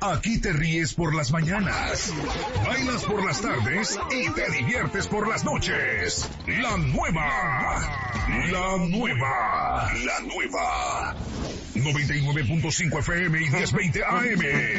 Aquí te ríes por las mañanas, bailas por las tardes y te diviertes por las noches. La nueva 99.5 FM y 1020 AM.